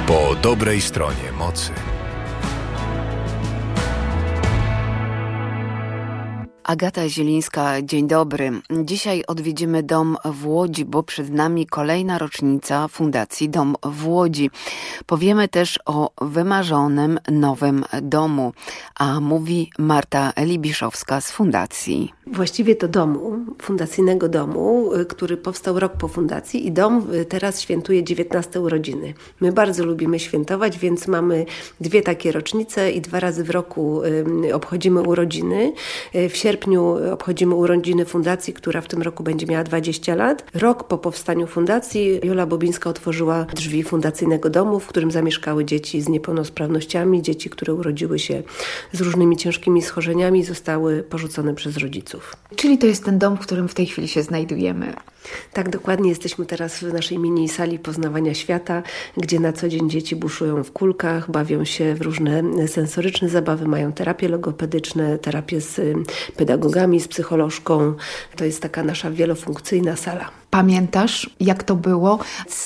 Po dobrej stronie mocy. Agata Zielińska, dzień dobry. Dzisiaj odwiedzimy dom w Łodzi, bo przed nami kolejna rocznica Fundacji Dom w Łodzi. Powiemy też o wymarzonym nowym domu, a mówi Marta Libiszowska z Fundacji. Właściwie to fundacyjnego domu, który powstał rok po fundacji i dom teraz świętuje 19 urodziny. My bardzo lubimy świętować, więc mamy 2 takie rocznice i 2 razy w roku obchodzimy urodziny. W sierpniu obchodzimy urodziny fundacji, która w tym roku będzie miała 20 lat. Rok po powstaniu fundacji Jola Bobińska otworzyła drzwi fundacyjnego domu, w którym zamieszkały dzieci z niepełnosprawnościami, dzieci, które urodziły się z różnymi ciężkimi schorzeniami, zostały porzucone przez rodziców. Czyli to jest ten dom, w którym w tej chwili się znajdujemy. Tak, dokładnie. Jesteśmy teraz w naszej mini sali poznawania świata, gdzie na co dzień dzieci buszują w kulkach, bawią się w różne sensoryczne zabawy, mają terapie logopedyczne, terapię z pedagogami, z psycholożką. To jest taka nasza wielofunkcyjna sala. Pamiętasz, jak to było?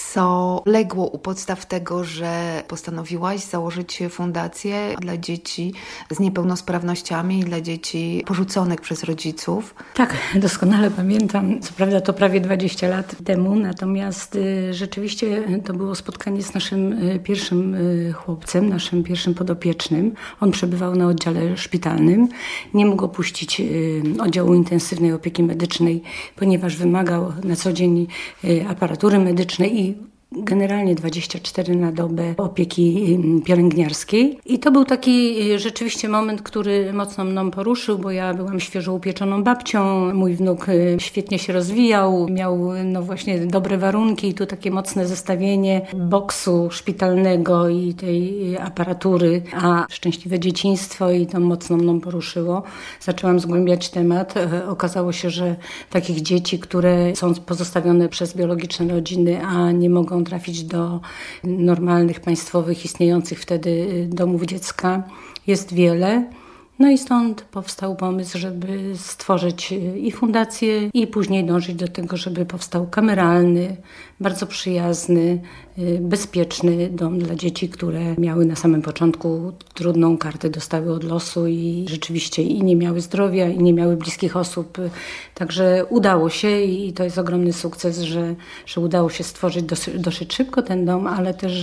Co legło u podstaw tego, że postanowiłaś założyć fundację dla dzieci z niepełnosprawnościami i dla dzieci porzuconych przez rodziców? Tak, doskonale pamiętam. Co prawda to prawie 20 lat temu, natomiast rzeczywiście to było spotkanie z naszym pierwszym chłopcem, naszym pierwszym podopiecznym. On przebywał na oddziale szpitalnym. Nie mógł opuścić oddziału intensywnej opieki medycznej, ponieważ wymagał na co dzień aparatury medycznej i generalnie 24 na dobę opieki pielęgniarskiej. I to był taki rzeczywiście moment, który mocno mną poruszył, bo ja byłam świeżo upieczoną babcią, mój wnuk świetnie się rozwijał, miał właśnie dobre warunki i tu takie mocne zestawienie boksu szpitalnego i tej aparatury, a szczęśliwe dzieciństwo i to mocno mną poruszyło. Zaczęłam zgłębiać temat. Okazało się, że takich dzieci, które są pozostawione przez biologiczne rodziny, a nie mogą trafić do normalnych, państwowych, istniejących wtedy domów dziecka, jest wiele. No i stąd powstał pomysł, żeby stworzyć i fundację i później dążyć do tego, żeby powstał kameralny, bardzo przyjazny, bezpieczny dom dla dzieci, które miały na samym początku trudną kartę, dostały od losu i rzeczywiście i nie miały zdrowia, i nie miały bliskich osób. Także udało się i to jest ogromny sukces, że udało się stworzyć dosyć szybko ten dom, ale też,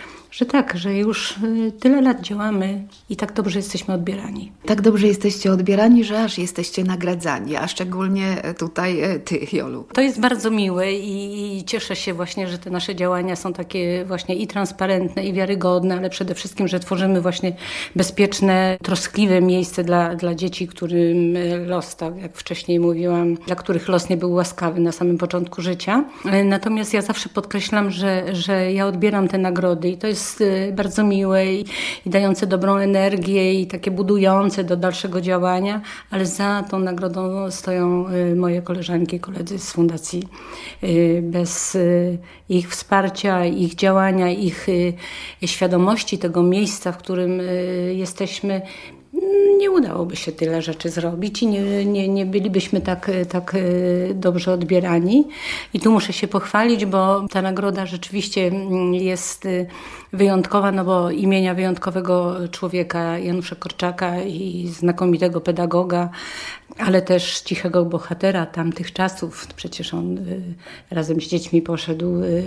że już tyle lat działamy i tak dobrze jesteśmy odbierani. Tak dobrze jesteście odbierani, że aż jesteście nagradzani, a szczególnie tutaj ty, Jolu. To jest bardzo miłe i cieszę się właśnie, że te nasze działania są takie właśnie i transparentne, i wiarygodne, ale przede wszystkim, że tworzymy właśnie bezpieczne, troskliwe miejsce dla dzieci, którym los, tak jak wcześniej mówiłam, dla których los nie był łaskawy na samym początku życia. Natomiast ja zawsze podkreślam, że ja odbieram te nagrody i to jest bardzo miłe i dające dobrą energię i takie budujące do dalszego działania, ale za tą nagrodą stoją moje koleżanki i koledzy z fundacji. Bez ich wsparcia, ich działania, ich świadomości tego miejsca, w którym jesteśmy, nie udałoby się tyle rzeczy zrobić i nie bylibyśmy tak dobrze odbierani. I tu muszę się pochwalić, bo ta nagroda rzeczywiście jest wyjątkowa, no bo imienia wyjątkowego człowieka Janusza Korczaka i znakomitego pedagoga, ale też cichego bohatera tamtych czasów. Przecież on razem z dziećmi poszedł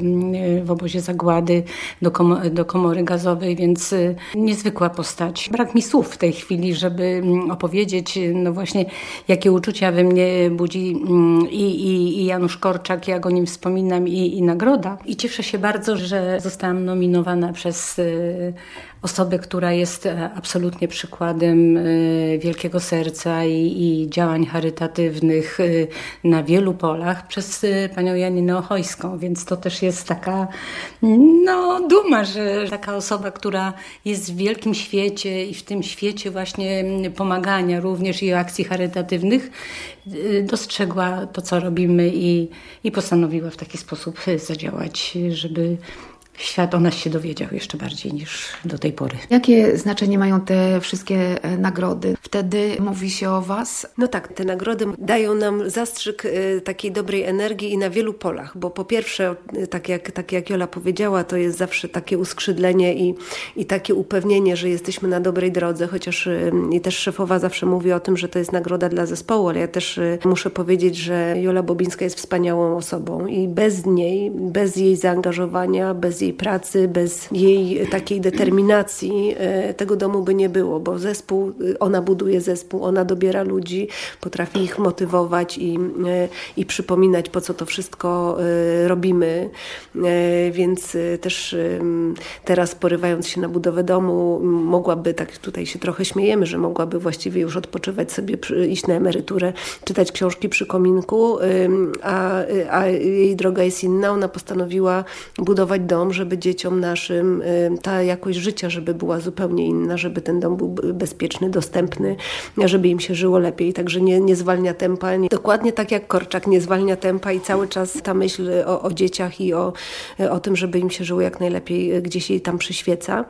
w obozie zagłady do komory gazowej, więc niezwykła postać. Brak mi słów w tej chwili, żeby opowiedzieć, no właśnie, jakie uczucia we mnie budzi i Janusz Korczak, jak o nim wspominam i nagroda. I cieszę się bardzo, że zostałam nominowana przez osobę, która jest absolutnie przykładem wielkiego serca i działań charytatywnych na wielu polach przez panią Janinę Ochojską, więc to też jest taka duma, że taka osoba, która jest w wielkim świecie i w tym świecie właśnie pomagania również i akcji charytatywnych, dostrzegła to, co robimy i postanowiła w taki sposób zadziałać, żeby świat o nas się dowiedział jeszcze bardziej niż do tej pory. Jakie znaczenie mają te wszystkie nagrody? Wtedy mówi się o Was? No tak, te nagrody dają nam zastrzyk takiej dobrej energii i na wielu polach, bo po pierwsze, tak jak Jola powiedziała, to jest zawsze takie uskrzydlenie i takie upewnienie, że jesteśmy na dobrej drodze, chociaż i też szefowa zawsze mówi o tym, że to jest nagroda dla zespołu, ale ja też muszę powiedzieć, że Jola Bobińska jest wspaniałą osobą i bez niej, bez jej zaangażowania, bez jej pracy, bez jej takiej determinacji tego domu by nie było, bo ona buduje zespół, ona dobiera ludzi, potrafi ich motywować i przypominać, po co to wszystko robimy. Więc też teraz, porywając się na budowę domu, mogłaby, tak tutaj się trochę śmiejemy, że mogłaby właściwie już odpoczywać sobie, iść na emeryturę, czytać książki przy kominku, a jej droga jest inna. Ona postanowiła budować dom, żeby dzieciom naszym ta jakość życia, żeby była zupełnie inna, żeby ten dom był bezpieczny, dostępny, żeby im się żyło lepiej. Także nie zwalnia tempa. Dokładnie tak jak Korczak nie zwalnia tempa i cały czas ta myśl o dzieciach i o tym, żeby im się żyło jak najlepiej, gdzieś jej tam przyświeca.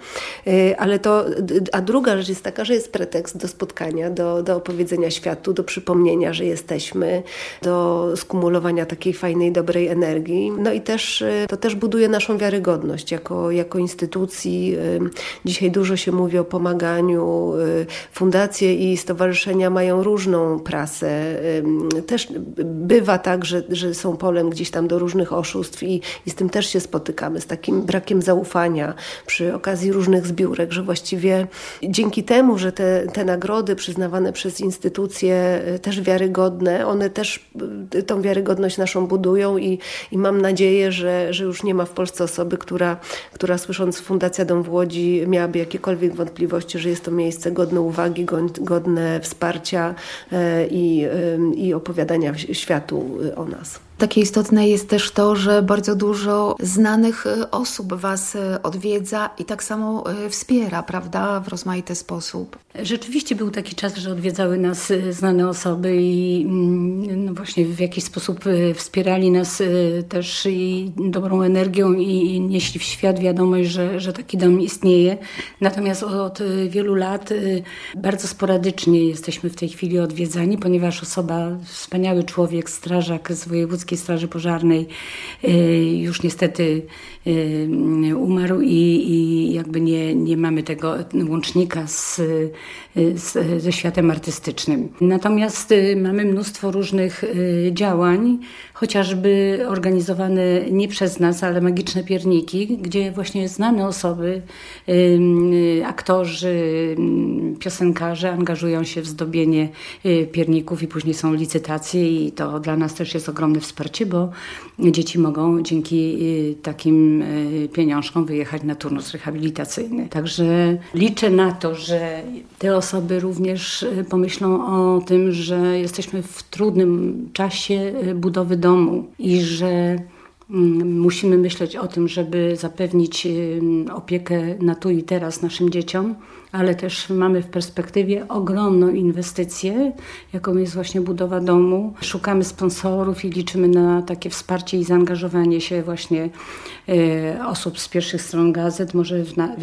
A druga rzecz jest taka, że jest pretekst do spotkania, do opowiedzenia światu, do przypomnienia, że jesteśmy, do skumulowania takiej fajnej, dobrej energii. No i to też buduje naszą wiarygodność jako instytucji. Dzisiaj dużo się mówi o pomaganiu. Fundacje i stowarzyszenia mają różną prasę. Też bywa tak, że są polem gdzieś tam do różnych oszustw i z tym też się spotykamy, z takim brakiem zaufania przy okazji różnych zbiórek, że właściwie dzięki temu, że te nagrody przyznawane przez instytucje też wiarygodne, one też tą wiarygodność naszą budują i mam nadzieję, że już nie ma w Polsce osoby, która słysząc Fundacja Dom w Łodzi miałaby jakiekolwiek wątpliwości, że jest to miejsce godne uwagi, godne wsparcia i opowiadania światu o nas. Takie istotne jest też to, że bardzo dużo znanych osób Was odwiedza i tak samo wspiera, prawda, w rozmaity sposób. Rzeczywiście był taki czas, że odwiedzały nas znane osoby i no właśnie w jakiś sposób wspierali nas też i dobrą energią i nieśli w świat wiadomość, że taki dom istnieje. Natomiast od wielu lat bardzo sporadycznie jesteśmy w tej chwili odwiedzani, ponieważ wspaniały człowiek, strażak z Wojewódzkiej Straży Pożarnej już niestety umarł i jakby nie mamy tego łącznika ze światem artystycznym. Natomiast mamy mnóstwo różnych działań, chociażby organizowane nie przez nas, ale magiczne pierniki, gdzie właśnie znane osoby, aktorzy, piosenkarze angażują się w zdobienie pierników i później są licytacje i to dla nas też jest ogromne wsparcie, bo dzieci mogą dzięki takim pieniążkom wyjechać na turnus rehabilitacyjny. Także liczę na to, że te osoby również pomyślą o tym, że jesteśmy w trudnym czasie budowy domu i że musimy myśleć o tym, żeby zapewnić opiekę na tu i teraz naszym dzieciom, ale też mamy w perspektywie ogromną inwestycję, jaką jest właśnie budowa domu. Szukamy sponsorów i liczymy na takie wsparcie i zaangażowanie się właśnie osób z pierwszych stron gazet, może w